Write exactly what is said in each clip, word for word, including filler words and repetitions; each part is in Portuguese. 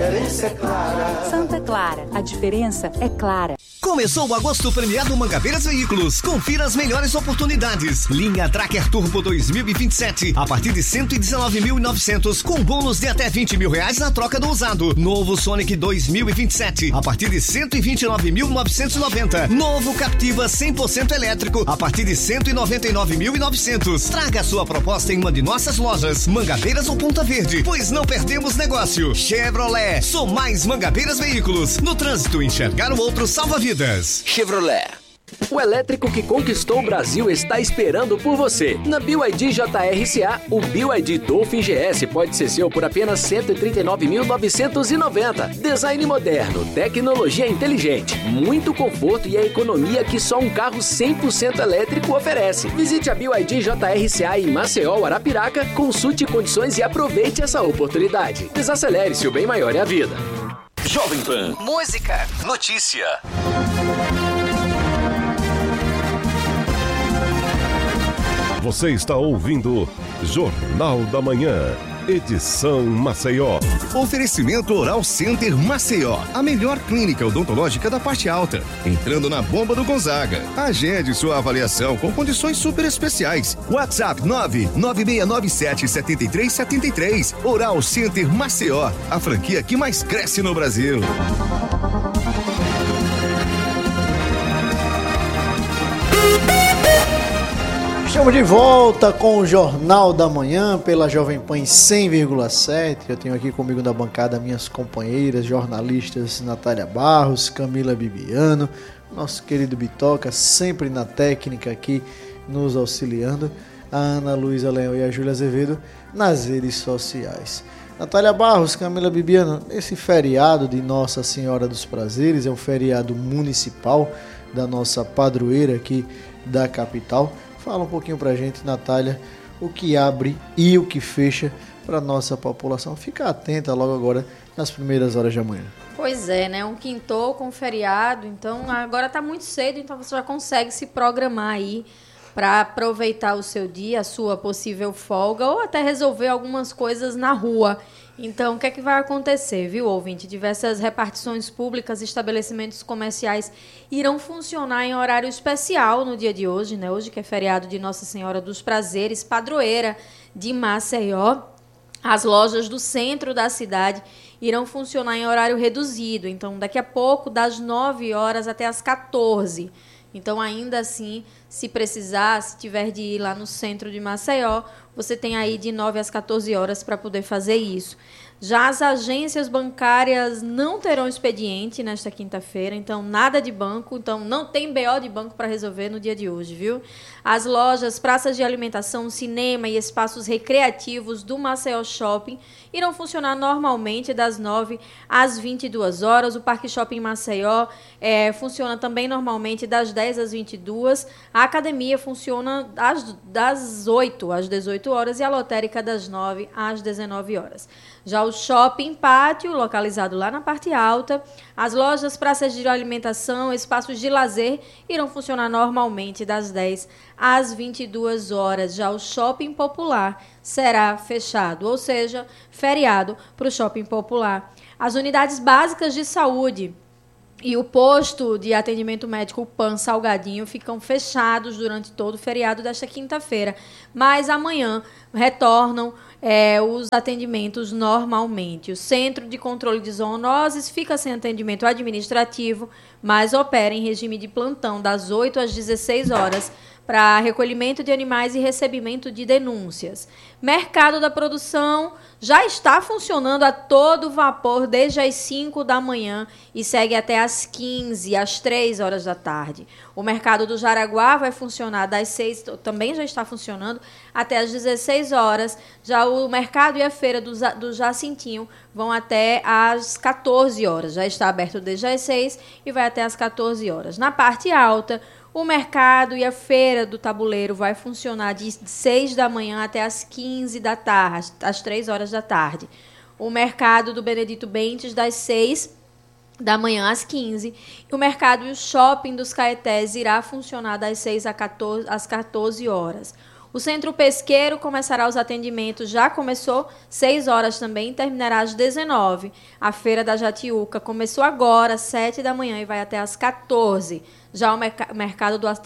diferença é clara. Santa Clara, a diferença é clara. Começou o agosto premiado Mangabeiras Veículos. Confira as melhores oportunidades. Linha Tracker Turbo dois mil e vinte e sete a partir de cento e dezenove mil e novecentos com bônus de até vinte mil reais na troca do usado. Novo Sonic dois mil e vinte e sete a partir de cento e vinte e nove mil novecentos e noventa. Novo Captiva cem por cento elétrico a partir de cento e noventa e nove mil e novecentos. Traga a sua proposta em uma de nossas lojas, Mangabeiras ou Ponta Verde, pois não perdemos negócio. Chevrolet, sou mais Mangabeiras Veículos. No trânsito, enxergar o outro salva vidas. Chevrolet. O elétrico que conquistou o Brasil está esperando por você. Na B Y D J R C A, o B Y D Dolphin G S pode ser seu por apenas cento e trinta e nove mil novecentos e noventa. Design moderno, tecnologia inteligente, muito conforto e a economia que só um carro cem por cento elétrico oferece. Visite a B Y D J R C A em Maceió, Arapiraca, consulte condições e aproveite essa oportunidade. Desacelere-se, o bem maior é a vida. Jovem Pan. Música. Notícia. Você está ouvindo Jornal da Manhã, edição Maceió. Oferecimento Oral Center Maceió, a melhor clínica odontológica da parte alta. Entrando na bomba do Gonzaga. Agende sua avaliação com condições super especiais. WhatsApp nove nove seis nove sete sete três sete três. Oral Center Maceió, a franquia que mais cresce no Brasil. Estamos de volta com o Jornal da Manhã pela Jovem Pan cem vírgula sete. Eu tenho aqui comigo na bancada minhas companheiras jornalistas Natália Barros, Camila Bibiano, nosso querido Bitoca, sempre na técnica aqui nos auxiliando, a Ana Luísa Leão e a Júlia Azevedo nas redes sociais. Natália Barros, Camila Bibiano, esse feriado de Nossa Senhora dos Prazeres é um feriado municipal da nossa padroeira aqui da capital. Fala um pouquinho pra gente, Natália, o que abre e o que fecha para nossa população. Fica atenta logo agora nas primeiras horas da manhã. Pois é, né? Um quintou com feriado, então agora tá muito cedo, então você já consegue se programar aí para aproveitar o seu dia, a sua possível folga ou até resolver algumas coisas na rua. Então, o que é que vai acontecer, viu, ouvinte? Diversas repartições públicas e estabelecimentos comerciais irão funcionar em horário especial no dia de hoje, né? Hoje que é feriado de Nossa Senhora dos Prazeres, padroeira de Maceió. As lojas do centro da cidade irão funcionar em horário reduzido. Então, daqui a pouco, das nove horas até as quatorze. Então, ainda assim, se precisar, se tiver de ir lá no centro de Maceió, você tem aí de nove às quatorze horas para poder fazer isso. Já as agências bancárias não terão expediente nesta quinta-feira, então nada de banco, então não tem B O de banco para resolver no dia de hoje, viu? As lojas, praças de alimentação, cinema e espaços recreativos do Maceió Shopping irão funcionar normalmente das nove às vinte e duas horas. O Parque Shopping Maceió é, funciona também normalmente das dez às vinte e duas. A academia funciona das, das oito às dezoito horas e a lotérica das nove às dezenove horas. Já o Shopping Pátio, localizado lá na parte alta, as lojas, praças de alimentação, espaços de lazer irão funcionar normalmente das dez às vinte e duas horas. Já o Shopping Popular será fechado, ou seja, feriado para o Shopping Popular. As unidades básicas de saúde e o posto de atendimento médico, o P A N Salgadinho, ficam fechados durante todo o feriado desta quinta-feira, mas amanhã retornam é, os atendimentos normalmente. O Centro de Controle de Zoonoses fica sem atendimento administrativo, mas opera em regime de plantão das oito às dezesseis horas para recolhimento de animais e recebimento de denúncias. Mercado da produção já está funcionando a todo vapor desde as cinco da manhã e segue até às quinze, às três horas da tarde. O mercado do Jaraguá vai funcionar das seis, também já está funcionando, até às dezesseis horas. Já o mercado e a feira do, do Jacintinho vão até às quatorze horas. Já está aberto desde as seis e vai até às quatorze horas. Na parte alta, o mercado e a feira do tabuleiro vai funcionar de seis da manhã até as quinze da tarde, às três horas da tarde. O mercado do Benedito Bentes das seis da manhã às quinze. E o mercado e o shopping dos Caetés irá funcionar das seis às quatorze horas. O Centro Pesqueiro começará os atendimentos, já começou, seis horas também, terminará às dezenove. A Feira da Jatiuca começou agora, às sete da manhã, e vai até às quatorze. Já o merc- mercado do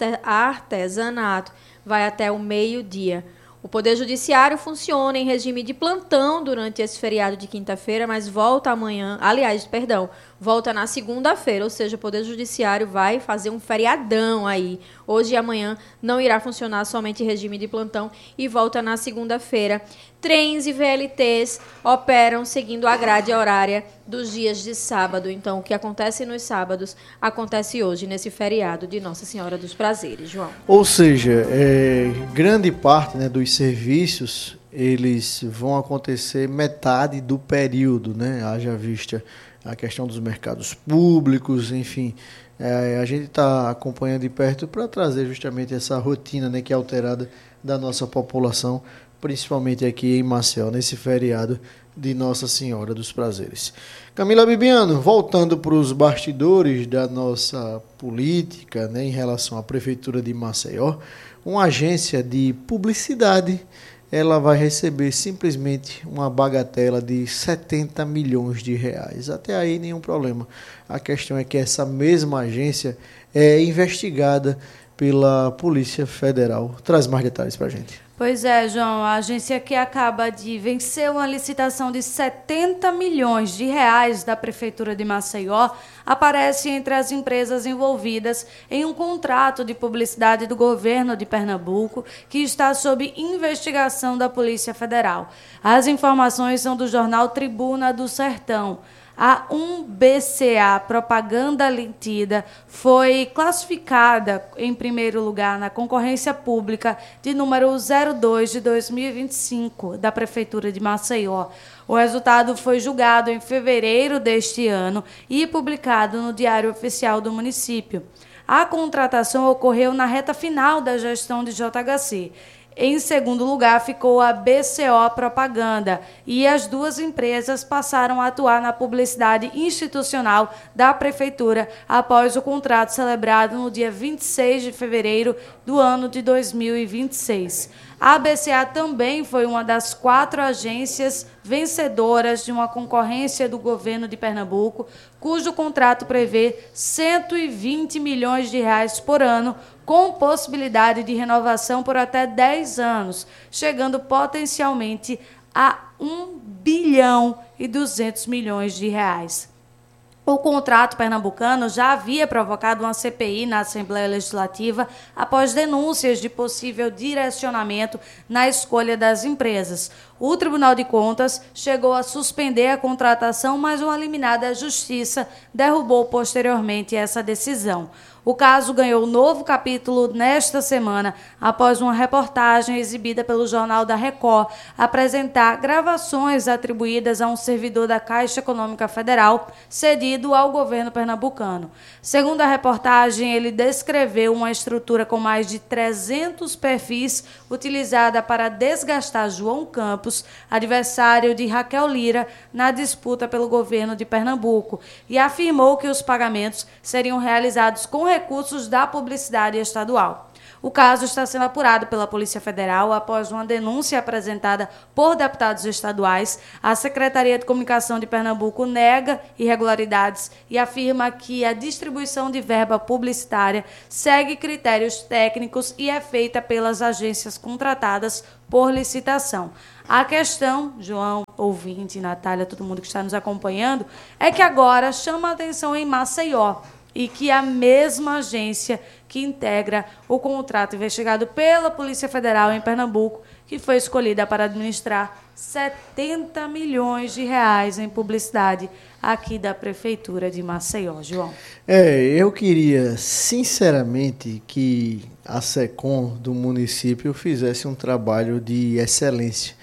artesanato vai até o meio-dia. O Poder Judiciário funciona em regime de plantão durante esse feriado de quinta-feira, mas volta amanhã, aliás, perdão, volta na segunda-feira, ou seja, o Poder Judiciário vai fazer um feriadão aí. Hoje e amanhã não irá funcionar somente em regime de plantão e volta na segunda-feira. Trens e V L Ts operam seguindo a grade horária dos dias de sábado. Então, o que acontece nos sábados acontece hoje, nesse feriado de Nossa Senhora dos Prazeres, João. Ou seja, é, grande parte, né, dos serviços, eles vão acontecer metade do período, né? Haja vista a questão dos mercados públicos, enfim. É, a gente está acompanhando de perto para trazer justamente essa rotina, né, que é alterada da nossa população, principalmente aqui em Maceió, nesse feriado de Nossa Senhora dos Prazeres. Camila Bibiano, voltando para os bastidores da nossa política, né, em relação à Prefeitura de Maceió, uma agência de publicidade, ela vai receber simplesmente uma bagatela de setenta milhões de reais. Até aí nenhum problema. A questão é que essa mesma agência é investigada pela Polícia Federal. Traz mais detalhes para a gente. Pois é, João, a agência que acaba de vencer uma licitação de setenta milhões de reais da Prefeitura de Maceió aparece entre as empresas envolvidas em um contrato de publicidade do governo de Pernambuco que está sob investigação da Polícia Federal. As informações são do jornal Tribuna do Sertão. A um B C A Propaganda Lentida foi classificada em primeiro lugar na concorrência pública de número zero dois de dois mil e vinte e cinco da Prefeitura de Maceió. O resultado foi julgado em fevereiro deste ano e publicado no Diário Oficial do município. A contratação ocorreu na reta final da gestão de J H C. Em segundo lugar ficou a B C O Propaganda e as duas empresas passaram a atuar na publicidade institucional da Prefeitura após o contrato celebrado no dia vinte e seis de fevereiro do ano de dois mil e vinte e seis. A B C A também foi uma das quatro agências vencedoras de uma concorrência do governo de Pernambuco, cujo contrato prevê cento e vinte milhões de reais por ano, com possibilidade de renovação por até dez anos, chegando potencialmente a um bilhão e duzentos milhões de reais. O contrato pernambucano já havia provocado uma C P I na Assembleia Legislativa após denúncias de possível direcionamento na escolha das empresas. O Tribunal de Contas chegou a suspender a contratação, mas uma liminar da Justiça derrubou posteriormente essa decisão. O caso ganhou novo capítulo nesta semana, após uma reportagem exibida pelo Jornal da Record apresentar gravações atribuídas a um servidor da Caixa Econômica Federal cedido ao governo pernambucano. Segundo a reportagem, ele descreveu uma estrutura com mais de trezentos perfis utilizada para desgastar João Campos, adversário de Raquel Lira, na disputa pelo governo de Pernambuco, e afirmou que os pagamentos seriam realizados com recursos da publicidade estadual. O caso está sendo apurado pela Polícia Federal após uma denúncia apresentada por deputados estaduais. A Secretaria de Comunicação de Pernambuco nega irregularidades e afirma que a distribuição de verba publicitária segue critérios técnicos e é feita pelas agências contratadas por licitação. A questão, João, ouvinte, Natália, todo mundo que está nos acompanhando, é que agora chama a atenção em Maceió, e que a mesma agência que integra o contrato investigado pela Polícia Federal em Pernambuco, que foi escolhida para administrar setenta milhões de reais em publicidade aqui da Prefeitura de Maceió, João. É, eu queria, sinceramente, que a SECOM do município fizesse um trabalho de excelência,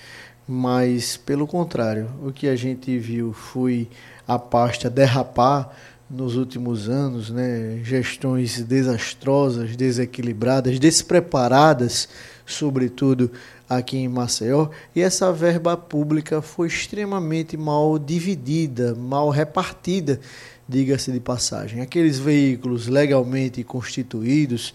mas, pelo contrário, o que a gente viu foi a pasta derrapar nos últimos anos, né, gestões desastrosas, desequilibradas, despreparadas, sobretudo aqui em Maceió, e essa verba pública foi extremamente mal dividida, mal repartida, diga-se de passagem. Aqueles veículos legalmente constituídos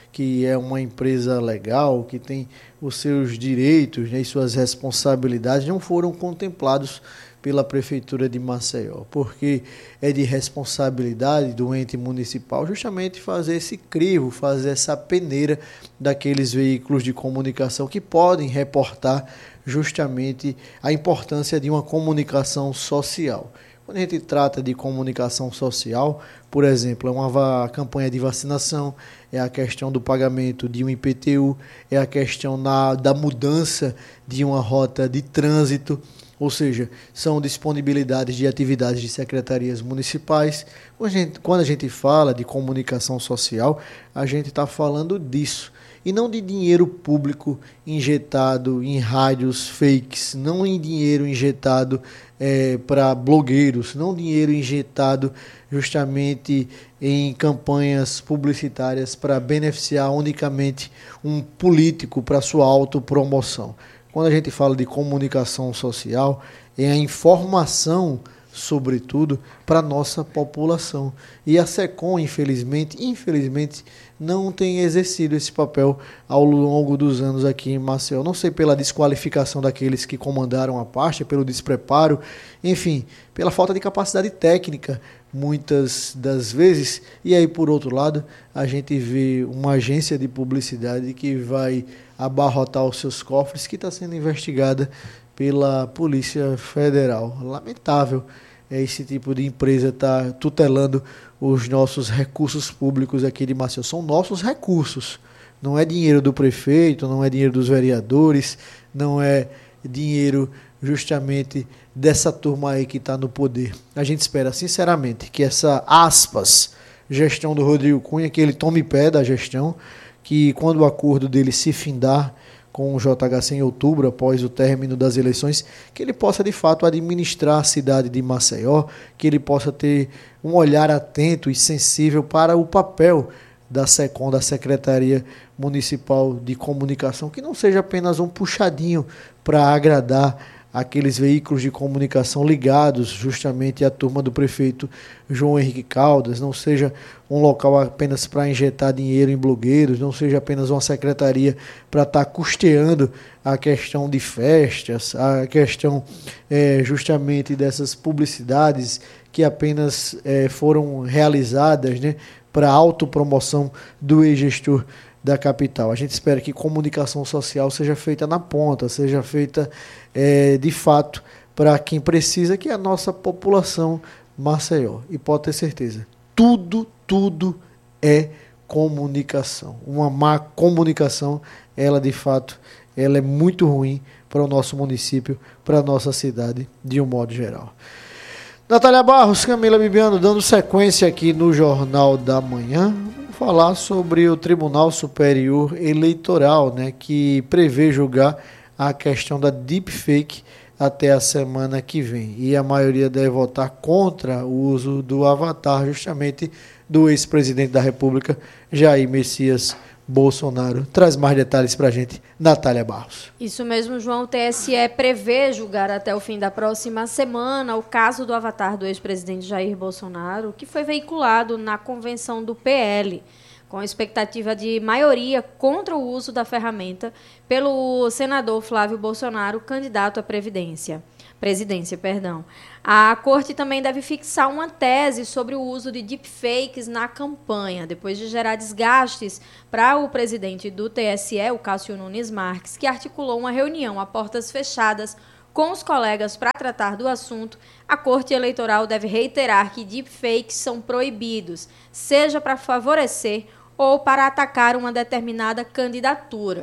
que é uma empresa legal, que tem os seus direitos, né, e suas responsabilidades, não foram contemplados pela Prefeitura de Maceió, porque é de responsabilidade do ente municipal justamente fazer esse crivo, fazer essa peneira daqueles veículos de comunicação que podem reportar justamente a importância de uma comunicação social. Quando a gente trata de comunicação social, por exemplo, é uma campanha de vacinação, é a questão do pagamento de um I P T U, é a questão na, da mudança de uma rota de trânsito, ou seja, são disponibilidades de atividades de secretarias municipais. Quando a gente, quando a gente fala de comunicação social, a gente está falando disso. E não de dinheiro público injetado em rádios fakes, não em dinheiro injetado é, para blogueiros, não dinheiro injetado justamente em campanhas publicitárias para beneficiar unicamente um político para sua autopromoção. Quando a gente fala de comunicação social, é a informação, sobretudo, para a nossa população. E a SECOM, infelizmente, infelizmente, não tem exercido esse papel ao longo dos anos aqui em Maceió. Não sei pela desqualificação daqueles que comandaram a pasta, pelo despreparo, enfim, pela falta de capacidade técnica, muitas das vezes. E aí, por outro lado, a gente vê uma agência de publicidade que vai abarrotar os seus cofres, que está sendo investigada pela Polícia Federal. Lamentável esse tipo de empresa estar tutelando os nossos recursos públicos aqui de Maceió. São nossos recursos, não é dinheiro do prefeito, não é dinheiro dos vereadores, não é dinheiro justamente dessa turma aí que está no poder. A gente espera sinceramente que essa, aspas, gestão do Rodrigo Cunha, que ele tome pé da gestão, que quando o acordo dele se findar com o J H C em outubro, após o término das eleições, que ele possa de fato administrar a cidade de Maceió, que ele possa ter um olhar atento e sensível para o papel da SECOM, da Secretaria Municipal de Comunicação, que não seja apenas um puxadinho para agradar aqueles veículos de comunicação ligados justamente à turma do prefeito João Henrique Caldas, não seja um local apenas para injetar dinheiro em blogueiros, não seja apenas uma secretaria para estar tá custeando a questão de festas, a questão é, justamente dessas publicidades que apenas é, foram realizadas, né, para autopromoção do ex-gestor da capital. A gente espera que comunicação social seja feita na ponta, seja feita é, de fato para quem precisa, que é a nossa população Maceió. E pode ter certeza, tudo, tudo é comunicação. Uma má comunicação, ela de fato, ela é muito ruim para o nosso município, para a nossa cidade, de um modo geral. Natália Barros, Camila Bibiano, dando sequência aqui no Jornal da Manhã, falar sobre o Tribunal Superior Eleitoral, né, que prevê julgar a questão da deepfake até a semana que vem. E a maioria deve votar contra o uso do avatar, justamente do ex-presidente da República, Jair Messias Bolsonaro. Traz mais detalhes para a gente, Natália Barros. Isso mesmo, João. O T S E prevê julgar até o fim da próxima semana o caso do avatar do ex-presidente Jair Bolsonaro, que foi veiculado na convenção do P L, com a expectativa de maioria contra o uso da ferramenta pelo senador Flávio Bolsonaro, candidato à Previdência. Presidência, perdão. A Corte também deve fixar uma tese sobre o uso de deepfakes na campanha, depois de gerar desgastes para o presidente do T S E, o Cássio Nunes Marques, que articulou uma reunião a portas fechadas com os colegas para tratar do assunto. A Corte Eleitoral deve reiterar que deepfakes são proibidos, seja para favorecer ou para atacar uma determinada candidatura.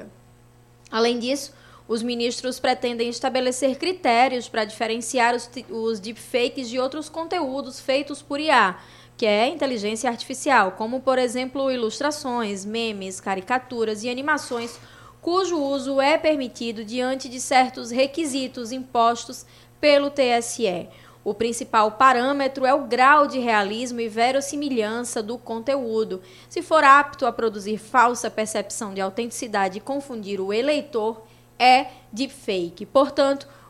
Além disso, os ministros pretendem estabelecer critérios para diferenciar os, os deepfakes de outros conteúdos feitos por I A, que é inteligência artificial, como, por exemplo, ilustrações, memes, caricaturas e animações, cujo uso é permitido diante de certos requisitos impostos pelo T S E. O principal parâmetro é o grau de realismo e verossimilhança do conteúdo. Se for apto a produzir falsa percepção de autenticidade e confundir o eleitor, é deepfake. Portanto,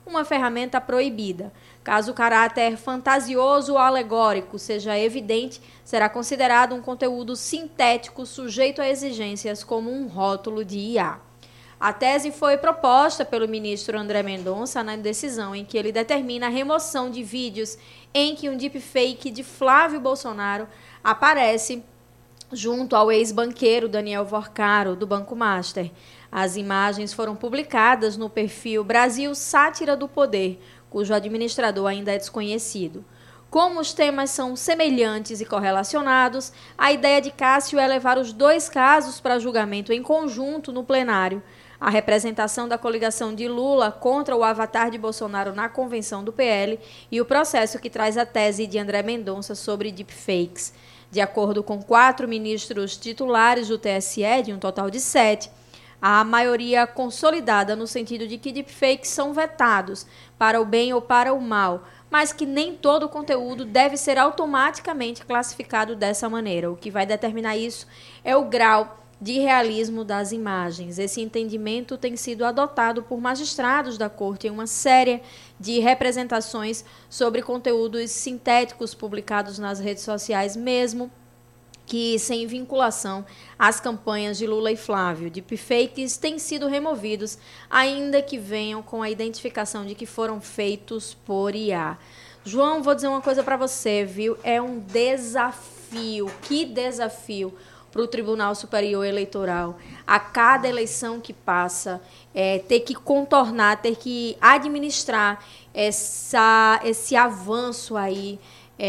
uma ferramenta proibida. Caso o caráter fantasioso ou alegórico seja evidente, será considerado um conteúdo sintético sujeito a exigências como um rótulo de I A. A tese foi proposta pelo ministro André Mendonça na decisão em que ele determina a remoção de vídeos em que um deepfake de Flávio Bolsonaro aparece junto ao ex-banqueiro Daniel Vorcaro, do Banco Master. As imagens foram publicadas no perfil Brasil Sátira do Poder, cujo administrador ainda é desconhecido. Como os temas são semelhantes e correlacionados, a ideia de Cássio é levar os dois casos para julgamento em conjunto no plenário. A representação da coligação de Lula contra o avatar de Bolsonaro na convenção do P L e o processo que traz a tese de André Mendonça sobre deepfakes. De acordo com quatro ministros titulares do T S E, de um total de sete, a maioria consolidada no sentido de que deepfakes são vetados para o bem ou para o mal, mas que nem todo o conteúdo deve ser automaticamente classificado dessa maneira. O que vai determinar isso é o grau de realismo das imagens. Esse entendimento tem sido adotado por magistrados da Corte em uma série de representações sobre conteúdos sintéticos publicados nas redes sociais, mesmo que sem vinculação às campanhas de Lula e Flávio. Deepfakes têm sido removidos, ainda que venham com a identificação de que foram feitos por I A. João, vou dizer uma coisa para você, viu? É um desafio. Que desafio para o Tribunal Superior Eleitoral. A cada eleição que passa, é, ter que contornar, ter que administrar essa, esse avanço aí,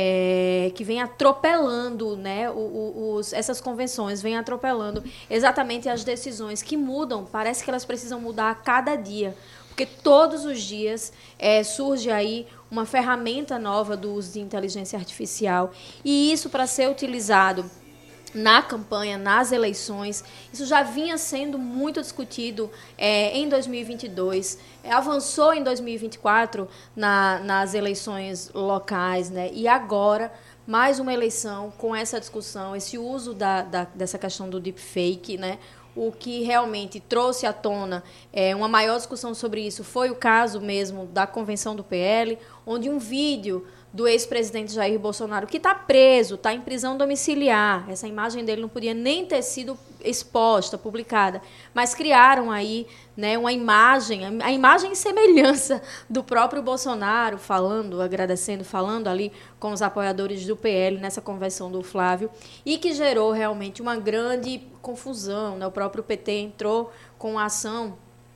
É, que vem atropelando, né, os, essas convenções, vem atropelando exatamente as decisões que mudam, parece que elas precisam mudar a cada dia, porque todos os dias é, surge aí uma ferramenta nova do uso de inteligência artificial, e isso, para ser utilizado na campanha, nas eleições, isso já vinha sendo muito discutido é, em dois mil e vinte e dois, é, avançou em dois mil e vinte e quatro na, nas eleições locais, né? E agora, mais uma eleição com essa discussão, esse uso da, da, dessa questão do deepfake, né? O que realmente trouxe à tona é, uma maior discussão sobre isso foi o caso mesmo da convenção do P L, onde um vídeo do ex-presidente Jair Bolsonaro, que está preso, está em prisão domiciliar. Essa imagem dele não podia nem ter sido exposta, publicada, mas criaram aí, né, uma imagem, a imagem e semelhança do próprio Bolsonaro falando, agradecendo, falando ali com os apoiadores do P L nessa convenção do Flávio, e que gerou realmente uma grande confusão, né? O próprio P T entrou com a ação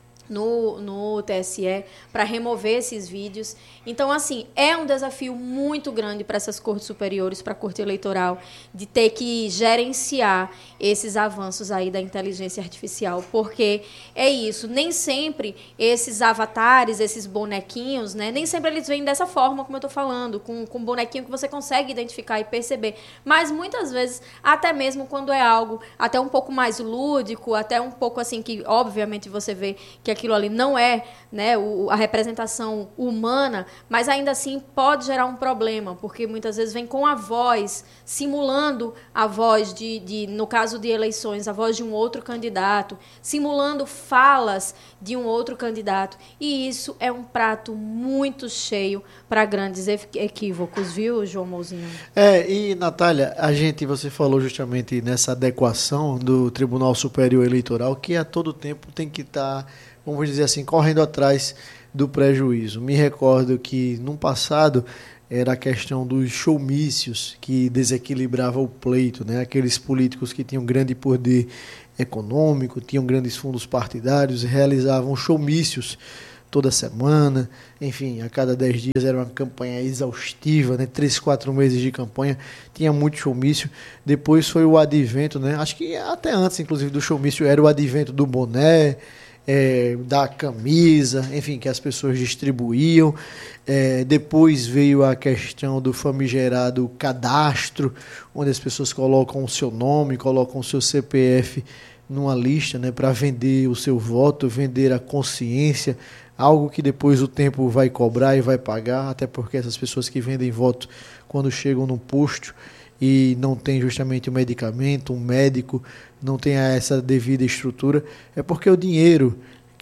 No, no T S E para remover esses vídeos. Então, assim, é um desafio muito grande para essas cortes superiores, para a Corte Eleitoral, de ter que gerenciar esses avanços aí da inteligência artificial, porque é isso, nem sempre esses avatares, esses bonequinhos, né, nem sempre eles vêm dessa forma, como eu estou falando, com, com um bonequinho que você consegue identificar e perceber, mas muitas vezes, até mesmo quando é algo até um pouco mais lúdico, até um pouco assim, que obviamente você vê que aquilo ali não é, né, o, a representação humana, mas ainda assim pode gerar um problema, porque muitas vezes vem com a voz, simulando a voz, de, de, no caso de eleições, a voz de um outro candidato, simulando falas de um outro candidato. E isso é um prato muito cheio para grandes equívocos, viu, João Mouzinho? É, e, Natália, a gente, você falou justamente nessa adequação do Tribunal Superior Eleitoral, que a todo tempo tem que estar, tá, vamos dizer assim, correndo atrás do prejuízo. Me recordo que, no passado, era a questão dos showmícios que desequilibrava o pleito, né? Aqueles políticos que tinham grande poder econômico, tinham grandes fundos partidários, realizavam showmícios toda semana, enfim, a cada dez dias era uma campanha exaustiva, né? Três, quatro meses de campanha, tinha muito showmício. Depois foi o advento, né? Acho que até antes, inclusive, do showmício, era o advento do boné, É, da camisa, enfim, que as pessoas distribuíam. É, depois veio a questão do famigerado cadastro, onde as pessoas colocam o seu nome, colocam o seu C P F numa lista, né, para vender o seu voto, vender a consciência, algo que depois o tempo vai cobrar e vai pagar, até porque essas pessoas que vendem voto, quando chegam no posto e não tem justamente um medicamento, um médico, não tem essa devida estrutura, é porque o dinheiro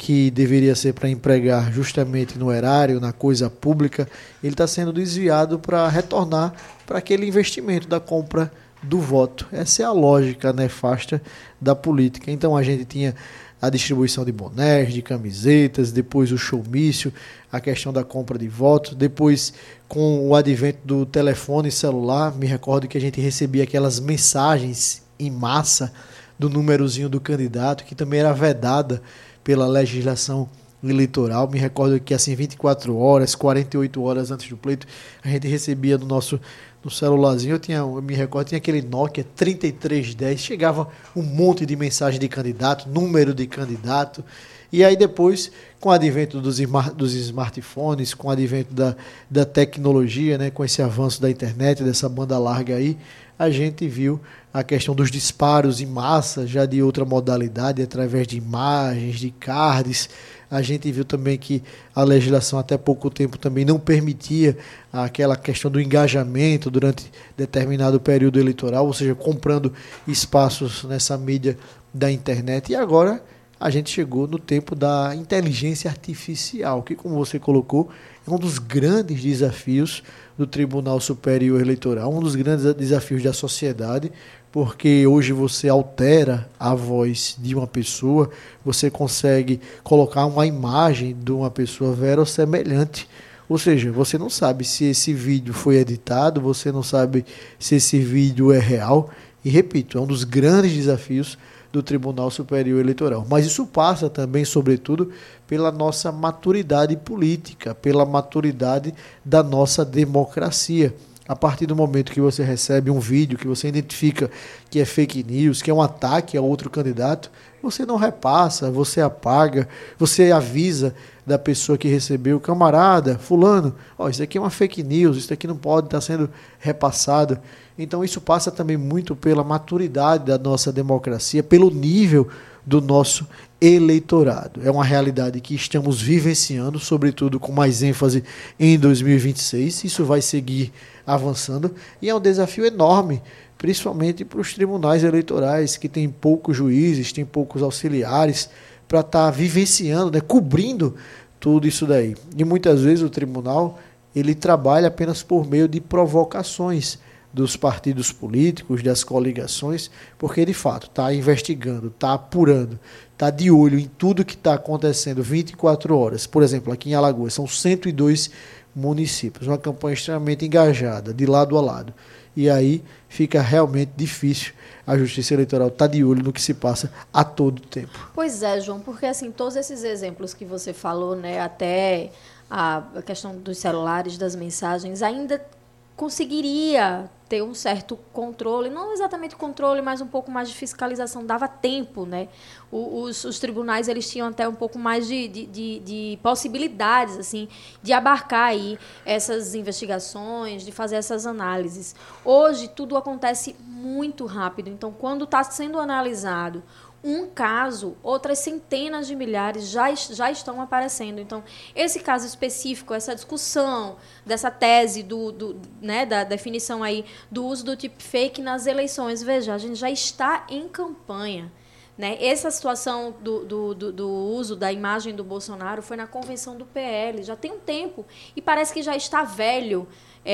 que deveria ser para empregar justamente no erário, na coisa pública, ele está sendo desviado para retornar para aquele investimento da compra do voto. Essa é a lógica nefasta da política. Então a gente tinha a distribuição de bonés, de camisetas, depois o showmício, a questão da compra de votos, depois com o advento do telefone celular, me recordo que a gente recebia aquelas mensagens em massa do númerozinho do candidato, que também era vedada pela legislação eleitoral. Me recordo que assim, vinte e quatro horas, quarenta e oito horas antes do pleito, a gente recebia no nosso no celularzinho, eu, tinha, eu me recordo, tinha aquele Nokia trinta e três dez, chegava um monte de mensagem de candidato, número de candidato, e aí depois, com o advento dos, dos smartphones, com o advento da, da tecnologia, né, com esse avanço da internet, dessa banda larga aí, a gente viu a questão dos disparos em massa, já de outra modalidade, através de imagens, de cards. A gente viu também que a legislação até pouco tempo também não permitia aquela questão do engajamento durante determinado período eleitoral, ou seja, comprando espaços nessa mídia da internet. E agora a gente chegou no tempo da inteligência artificial, que, como você colocou, é um dos grandes desafios do Tribunal Superior Eleitoral, um dos grandes desafios da sociedade, porque hoje você altera a voz de uma pessoa, você consegue colocar uma imagem de uma pessoa verossemelhante, ou seja, você não sabe se esse vídeo foi editado, você não sabe se esse vídeo é real, e repito, é um dos grandes desafios do Tribunal Superior Eleitoral. Mas isso passa também, sobretudo, pela nossa maturidade política, pela maturidade da nossa democracia. A partir do momento que você recebe um vídeo que você identifica que é fake news, que é um ataque a outro candidato, você não repassa, você apaga, você avisa da pessoa que recebeu, camarada, fulano, ó, isso aqui é uma fake news, isso aqui não pode estar sendo repassado. Então isso passa também muito pela maturidade da nossa democracia, pelo nível do nosso eleitorado. É uma realidade que estamos vivenciando, sobretudo com mais ênfase em dois mil e vinte e seis. Isso vai seguir avançando e é um desafio enorme, principalmente para os tribunais eleitorais, que têm poucos juízes, têm poucos auxiliares, para estar tá vivenciando, né, cobrindo tudo isso daí. E muitas vezes o tribunal ele trabalha apenas por meio de provocações dos partidos políticos, das coligações, porque de fato está investigando, está apurando, está de olho em tudo que está acontecendo vinte e quatro horas. Por exemplo, aqui em Alagoas são cento e dois municípios, uma campanha extremamente engajada, de lado a lado. E aí fica realmente difícil a Justiça Eleitoral estar de olho no que se passa a todo tempo. Pois é, João, porque assim, todos esses exemplos que você falou, né, até a questão dos celulares, das mensagens, ainda conseguiria ter um certo controle, não exatamente controle, mas um pouco mais de fiscalização, dava tempo, né? Os, os tribunais eles tinham até um pouco mais de, de, de, de possibilidades, assim, de abarcar aí essas investigações, de fazer essas análises. Hoje tudo acontece muito rápido, então quando está sendo analisado um caso, outras centenas de milhares já, já estão aparecendo. Então, esse caso específico, essa discussão dessa tese do, do, né, da definição aí do uso do deepfake nas eleições, veja, a gente já está em campanha. Né? Essa situação do, do, do, do uso da imagem do Bolsonaro foi na convenção do P L, já tem um tempo, e parece que já está velho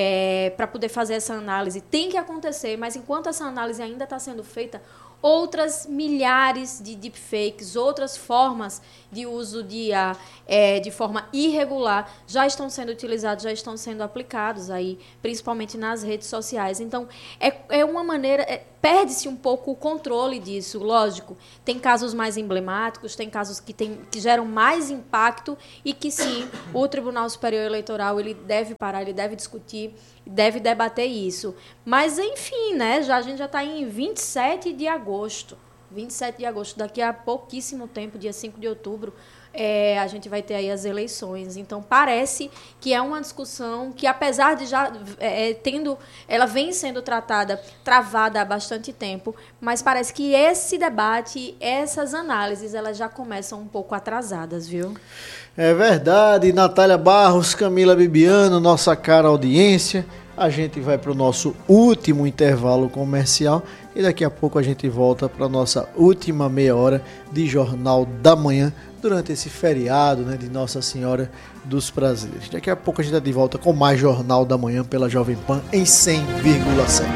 é, para poder fazer essa análise. Tem que acontecer, mas enquanto essa análise ainda está sendo feita, outras milhares de deepfakes, outras formas de uso de I A é, de forma irregular já estão sendo utilizados, já estão sendo aplicados aí, principalmente nas redes sociais. Então, é, é uma maneira... É, perde-se um pouco o controle disso, lógico. Tem casos mais emblemáticos, tem casos que, tem, que geram mais impacto e que, sim, o Tribunal Superior Eleitoral ele deve parar, ele deve discutir, deve debater isso. Mas, enfim, né, já, a gente já está em vinte e sete de agosto. vinte e sete de agosto, daqui a pouquíssimo tempo, dia cinco de outubro, é, a gente vai ter aí as eleições. Então, parece que é uma discussão que, apesar de já é, tendo, ela vem sendo tratada, travada há bastante tempo, mas parece que esse debate, essas análises, elas já começam um pouco atrasadas, viu? É verdade. Natália Barros, Camila Bibiano, nossa cara audiência. A gente vai para o nosso último intervalo comercial e daqui a pouco a gente volta para a nossa última meia hora de Jornal da Manhã do durante esse feriado, né, de Nossa Senhora dos Prazeres. Daqui a pouco a gente está de volta com mais Jornal da Manhã pela Jovem Pan em cem vírgula sete.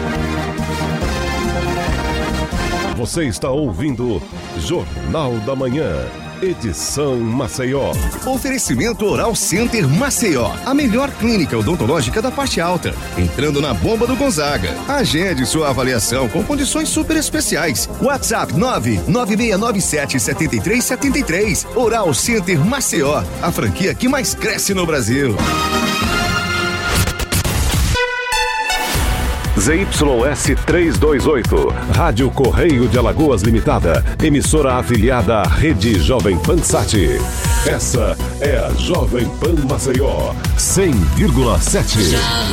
Você está ouvindo Jornal da Manhã, edição Maceió. Oferecimento Oral Center Maceió, a melhor clínica odontológica da parte alta. Entrando na bomba do Gonzaga. Agende sua avaliação com condições super especiais. WhatsApp nove nove seis nove sete sete três sete três. Oral Center Maceió, a franquia que mais cresce no Brasil. Z Y S trezentos e vinte e oito, Rádio Correio de Alagoas Limitada, emissora afiliada à Rede Jovem Pan Sat. Essa é a Jovem Pan Maceió, cem vírgula sete.